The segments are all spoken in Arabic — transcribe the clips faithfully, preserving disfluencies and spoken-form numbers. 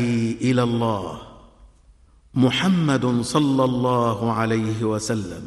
إلى الله محمد صلى الله عليه وسلم.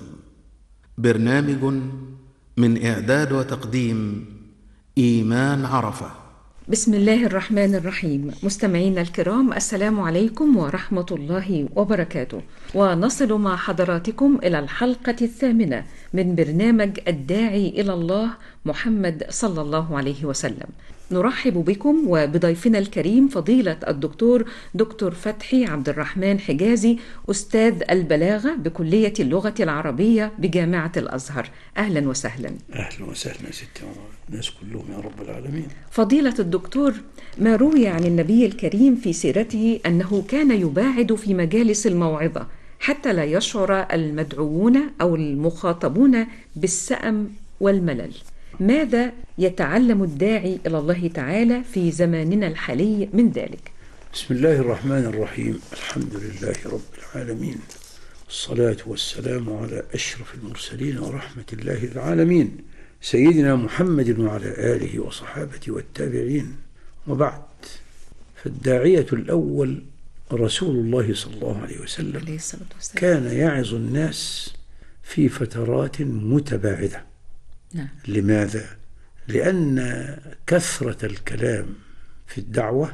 برنامج من إعداد وتقديم إيمان عرفة. بسم الله الرحمن الرحيم. مستمعينا الكرام، السلام عليكم ورحمة الله وبركاته، ونصل مع حضراتكم إلى الحلقة الثامنة من برنامج الداعي إلى الله محمد صلى الله عليه وسلم. نرحب بكم وبضيفنا الكريم فضيلة الدكتور دكتور فتحي عبد الرحمن حجازي، أستاذ البلاغة بكلية اللغة العربية بجامعة الأزهر. أهلا وسهلا. أهلا وسهلا يا ستي الناس كلهم يا رب العالمين. فضيلة الدكتور، ما روي عن النبي الكريم في سيرته أنه كان يباعد في مجالس الموعظة حتى لا يشعر المدعوون أو المخاطبون بالسأم والملل. ماذا يتعلم الداعي إلى الله تعالى في زماننا الحالي من ذلك؟ بسم الله الرحمن الرحيم. الحمد لله رب العالمين، الصلاة والسلام على أشرف المرسلين ورحمة الله للعالمين، سيدنا محمد وعلى آله وصحابته والتابعين، وبعد. فالداعية الأول رسول الله صلى الله عليه وسلم كان يعظ الناس في فترات متباعدة. نعم. لماذا؟ لأن كثرة الكلام في الدعوة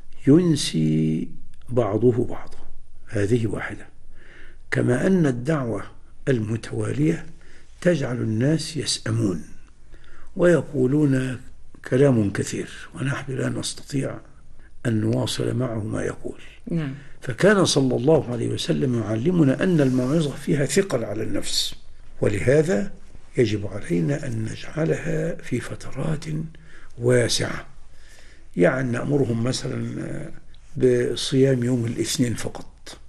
ينسي بعضه بعضا، هذه واحدة. كما أن الدعوة المتوالية تجعل الناس يسأمون ويقولون كلام كثير، ونحن لا نستطيع أن نواصل معه ما يقول. نعم. فكان صلى الله عليه وسلم يعلمنا أن الموعظة فيها ثقل على النفس، ولهذا يجب علينا أن نجعلها في فترات واسعة. يعني نأمرهم مثلا بصيام يوم الاثنين فقط،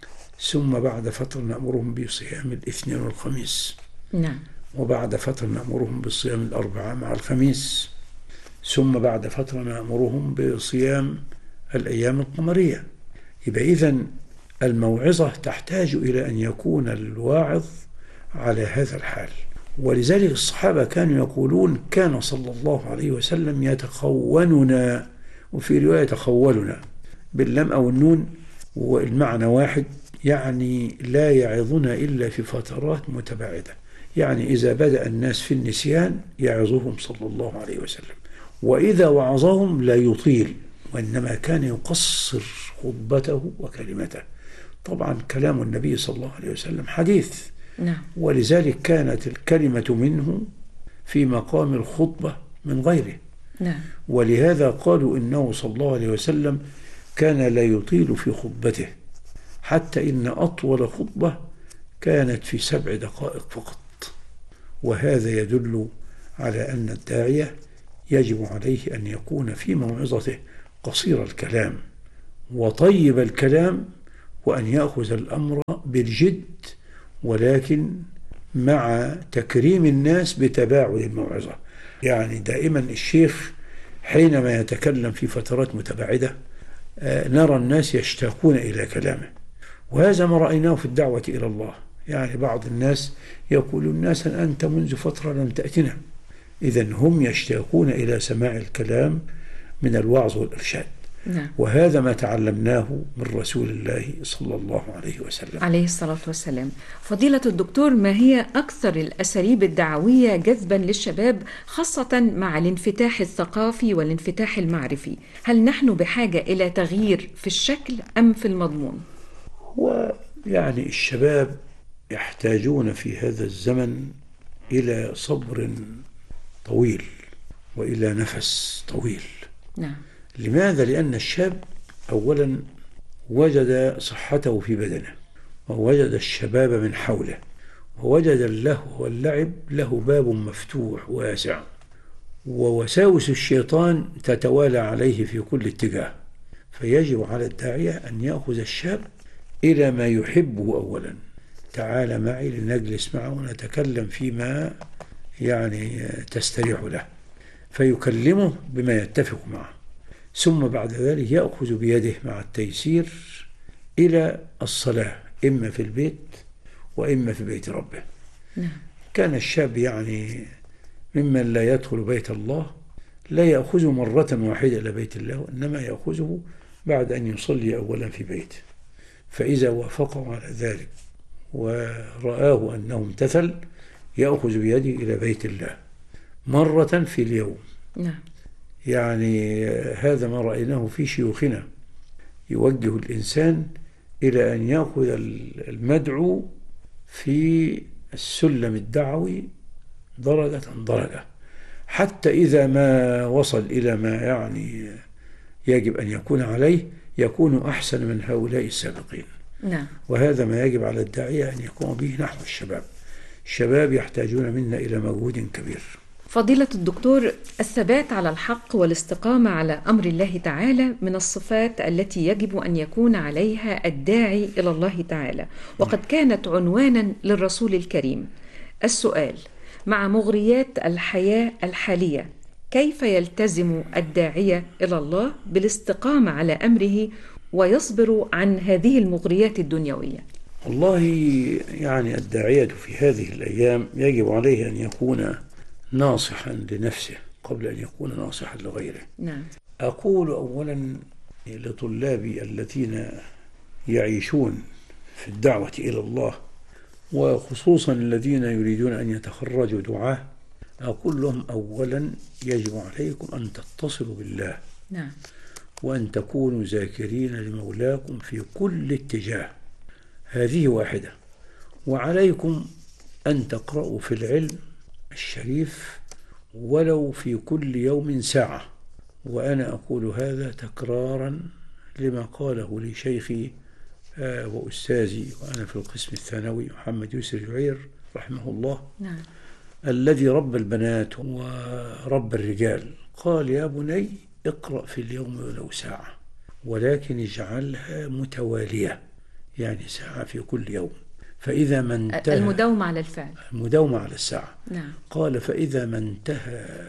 ثم بعد فترة نأمرهم بصيام الاثنين والخميس. نعم. وبعد فترة نأمرهم بصيام الأربعاء مع الخميس، ثم بعد فترة نأمرهم بصيام الأيام القمرية. يبقى إذن الموعظة تحتاج إلى أن يكون الواعظ على هذا الحال. ولذلك الصحابة كانوا يقولون كان صلى الله عليه وسلم يتخوننا، وفي رواية يتخولنا باللام أو النون، والمعنى واحد، يعني لا يعظنا إلا في فترات متباعدة. يعني إذا بدأ الناس في النسيان يعظهم صلى الله عليه وسلم، وإذا وعظهم لا يطيل، وإنما كان يقصر خطبته وكلمته. طبعا كلام النبي صلى الله عليه وسلم حديث. نعم. ولذلك كانت الكلمة منه في مقام الخطبة من غيره. نعم. ولهذا قالوا إنه صلى الله عليه وسلم كان لا يطيل في خطبته، حتى إن أطول خطبة كانت في سبع دقائق فقط. وهذا يدل على أن الداعية يجب عليه أن يكون في موعظته قصير الكلام وطيب الكلام، وأن يأخذ الأمر بالجد، ولكن مع تكريم الناس بتباعد الموعظة. يعني دائما الشيخ حينما يتكلم في فترات متباعدة نرى الناس يشتاقون إلى كلامه، وهذا ما رأيناه في الدعوة إلى الله. يعني بعض الناس يقول الناس أنت منذ فترة لم تأتنا، إذن هم يشتاقون إلى سماع الكلام من الوعظ والإرشاد. نعم. وهذا ما تعلمناه من رسول الله صلى الله عليه وسلم عليه الصلاة والسلام. فضيلة الدكتور، ما هي أكثر الأساليب الدعوية جذبا للشباب، خاصة مع الانفتاح الثقافي والانفتاح المعرفي؟ هل نحن بحاجة إلى تغيير في الشكل أم في المضمون؟ ويعني الشباب يحتاجون في هذا الزمن إلى صبر طويل وإلى نفس طويل. نعم. لماذا؟ لأن الشاب أولا وجد صحته في بدنه، ووجد الشباب من حوله، ووجد اللهو واللعب له باب مفتوح واسع، ووساوس الشيطان تتوالى عليه في كل اتجاه. فيجب على الداعية أن يأخذ الشاب إلى ما يحبه أولا. تعال معي لنجلس معه ونتكلم فيما يعني تستريح له، فيكلمه بما يتفق معه، ثم بعد ذلك يأخذ بيده مع التيسير إلى الصلاة، إما في البيت وإما في بيت ربه. نعم. كان الشاب يعني ممن لا يدخل بيت الله لا يأخذه مرة واحدة إلى بيت الله، إنما يأخذه بعد أن يصلي أولا في بيته، فإذا وافقه على ذلك ورآه أنه امتثل يأخذ بيده إلى بيت الله مرة في اليوم. نعم. يعني هذا ما رأيناه في شيوخنا، يوجه الإنسان إلى أن يأخذ المدعو في السلم الدعوي درجة درجة، حتى إذا ما وصل إلى ما يعني يجب أن يكون عليه يكون أحسن من هؤلاء السابقين. نعم. وهذا ما يجب على الداعية أن يقوم به نحو الشباب. الشباب يحتاجون منا إلى مجهود كبير. فضيلة الدكتور، الثبات على الحق والاستقامة على أمر الله تعالى من الصفات التي يجب أن يكون عليها الداعي إلى الله تعالى، وقد كانت عنوانا للرسول الكريم. السؤال: مع مغريات الحياة الحالية كيف يلتزم الداعية إلى الله بالاستقامة على أمره ويصبر عن هذه المغريات الدنيوية؟ والله يعني الداعية في هذه الأيام يجب عليه أن يكون ناصحا لنفسه قبل أن يكون ناصحا لغيره. نعم. أقول أولا لطلابي الذين يعيشون في الدعوة إلى الله، وخصوصا الذين يريدون أن يتخرجوا دعاة، أقول لهم أولا يجب عليكم أن تتصلوا بالله. نعم. وأن تكونوا ذاكرين لمولاكم في كل اتجاه، هذه واحدة. وعليكم أن تقرأوا في العلم الشريف ولو في كل يوم ساعة، وأنا أقول هذا تكرارا لما قاله لي شيخي آه وأستاذي وأنا في القسم الثانوي محمد يوسف جعير رحمه الله. نعم. الذي رب البنات ورب الرجال، قال: يا بني اقرأ في اليوم ولو ساعة، ولكن اجعلها متوالية، يعني ساعة في كل يوم. فإذا ما انتهى المداومة على الفعل، المداومة على الساعة. نعم. قال: فإذا ما انتهى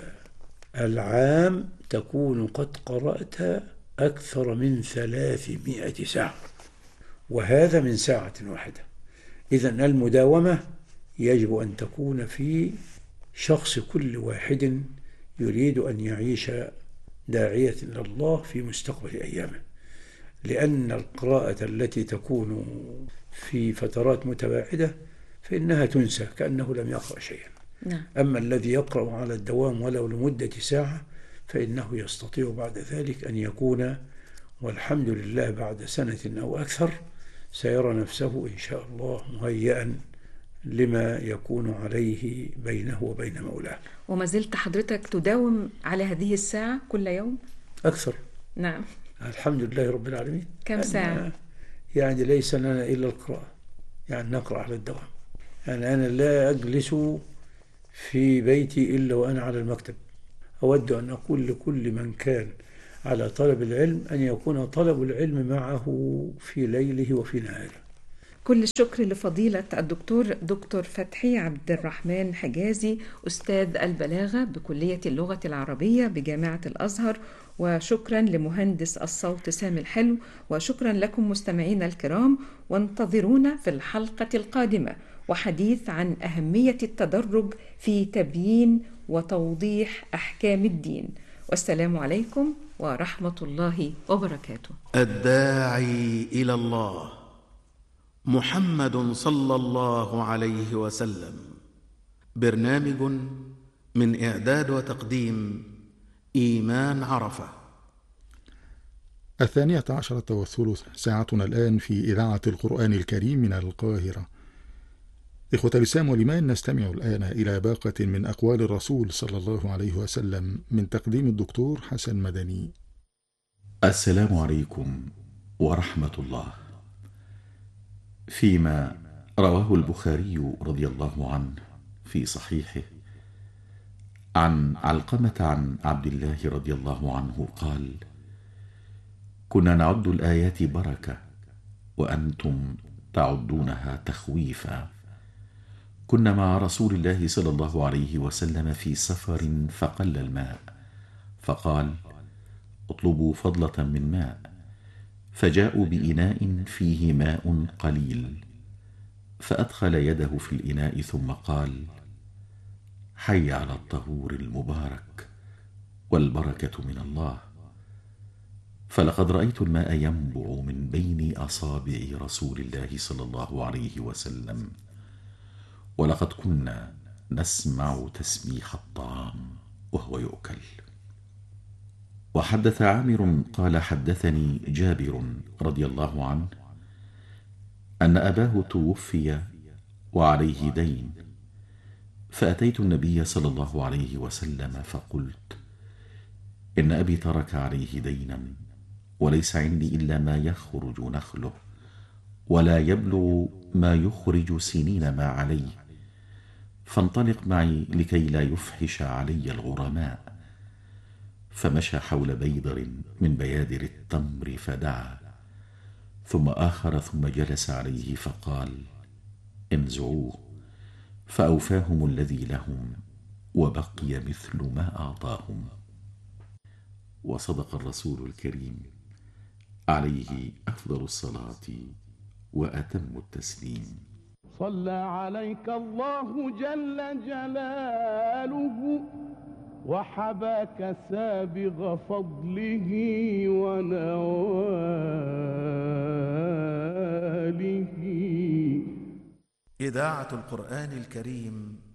العام تكون قد قرأت أكثر من ثلاثمائة ساعة، وهذا من ساعة واحدة. إذن المداومة يجب أن تكون في شخص كل واحد يريد أن يعيش داعية إلى الله في مستقبل أيامه، لأن القراءة التي تكون في فترات متباعدة فإنها تنسى كأنه لم يقرأ شيئا. نعم. أما الذي يقرأ على الدوام ولو لمدة ساعة فإنه يستطيع بعد ذلك أن يكون، والحمد لله بعد سنة أو أكثر، سيرى نفسه إن شاء الله مهيئا لما يكون عليه بينه وبين مولاه. وما زلت حضرتك تداوم على هذه الساعة كل يوم؟ أكثر. نعم. الحمد لله رب العالمين. كم ساعة؟ يعني ليس لنا إلا القراءة، يعني نقرأ على الدوام. يعني أنا لا أجلس في بيتي إلا وأنا على المكتب. أود أن أقول لكل من كان على طلب العلم أن يكون طلب العلم معه في ليله وفي نهاره. كل الشكر لفضيلة الدكتور دكتور فتحي عبد الرحمن حجازي، أستاذ البلاغة بكلية اللغة العربية بجامعة الأزهر، وشكرا لمهندس الصوت سامي الحلو، وشكرا لكم مستمعينا الكرام، وانتظرونا في الحلقة القادمة وحديث عن أهمية التدرج في تبيين وتوضيح أحكام الدين. والسلام عليكم ورحمة الله وبركاته. الداعي إلى الله محمد صلى الله عليه وسلم. برنامج من إعداد وتقديم إيمان عرفة. الثانية عشرة والثلث ساعتنا الآن في إذاعة القرآن الكريم من القاهرة. إخوة الإسلام والإيمان، نستمع الآن إلى باقة من أقوال الرسول صلى الله عليه وسلم من تقديم الدكتور حسن مدني. السلام عليكم ورحمة الله. فيما رواه البخاري رضي الله عنه في صحيحه عن علقمة عن عبد الله رضي الله عنه قال: كنا نعد الآيات بركة وأنتم تعدونها تخويفا. كنا مع رسول الله صلى الله عليه وسلم في سفر فقل الماء، فقال: اطلبوا فضلة من ماء، فجاءوا بإناء فيه ماء قليل، فأدخل يده في الإناء ثم قال: حي على الطهور المبارك والبركة من الله. فلقد رأيت الماء ينبع من بين أصابع رسول الله صلى الله عليه وسلم، ولقد كنا نسمع تسبيح الطعام وهو يؤكل. وحدث عامر قال حدثني جابر رضي الله عنه أن أباه توفي وعليه دين، فأتيت النبي صلى الله عليه وسلم فقلت: إن أبي ترك عليه دينا، وليس عندي إلا ما يخرج نخله، ولا يبلغ ما يخرج سنين ما عليه، فانطلق معي لكي لا يفحش علي الغرماء. فمشى حول بيضر من بيادر التمر فدعا، ثم آخر، ثم جلس عليه فقال: انزعوه. فأوفاهم الذي لهم، وبقي مثل ما أعطاهم. وصدق الرسول الكريم عليه أفضل الصلاة وأتم التسليم. صلى عليك الله جل جلاله، وحباك سابغ فضله ونواله. إذاعة القرآن الكريم